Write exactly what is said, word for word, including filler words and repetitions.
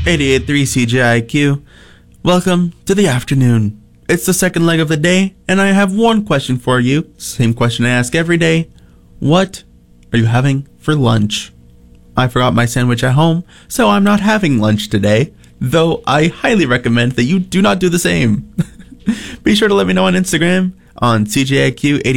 eighty-eight point three C J I Q. Welcome to the afternoon. It's the second leg of the day, and I have one question for you. Same question I ask every day. What are you having for lunch? I forgot my sandwich at home, so I'm not having lunch today, though I highly recommend that you do not do the same. Be sure to let me know on Instagram on C J I Q eighty-eight.